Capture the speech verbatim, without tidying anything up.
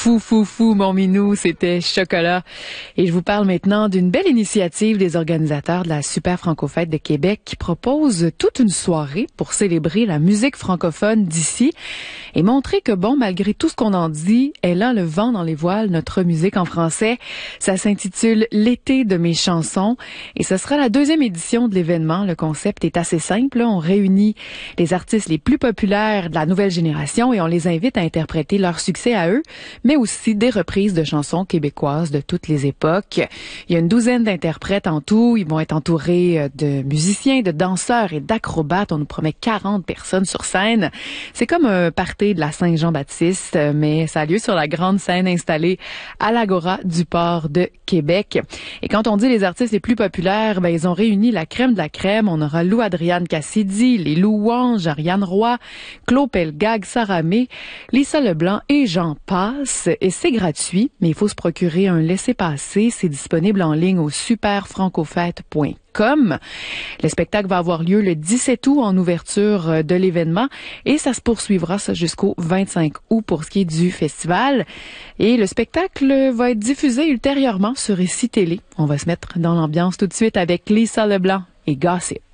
Fou, fou, fou, mon minou, c'était Chocolat. Et je vous parle maintenant d'une belle initiative des organisateurs de la Super Franco-Fête de Québec qui propose toute une soirée pour célébrer la musique francophone d'ici et montrer que, bon, malgré tout ce qu'on en dit, elle a le vent dans les voiles, notre musique en français. Ça s'intitule L'été de mes chansons et ce sera la deuxième édition de l'événement. Le concept est assez simple. On réunit les artistes les plus populaires de la nouvelle génération et on les invite à interpréter leur succès à eux, mais aussi des reprises de chansons québécoises de toutes les époques. Il y a une douzaine d'interprètes en tout. Ils vont être entourés de musiciens, de danseurs et d'acrobates. On nous promet quarante personnes sur scène. C'est comme un party de la Saint-Jean-Baptiste, mais ça a lieu sur la grande scène installée à l'Agora du port de Québec. Et quand on dit les artistes les plus populaires, ben ils ont réuni la crème de la crème. On aura Lou Adriane Cassidy, les Louanges, Ariane Roy, Claude Pelgag, Sarah May, Lisa Leblanc et j'en passe. Et c'est gratuit, mais il faut se procurer un laissez-passer. C'est disponible en ligne au super francofête point com. Le spectacle va avoir lieu le dix-sept août en ouverture de l'événement et ça se poursuivra ça jusqu'au vingt-cinq août pour ce qui est du festival. Et le spectacle va être diffusé ultérieurement sur Ici Télé. On va se mettre dans l'ambiance tout de suite avec Lisa Leblanc et Gossip.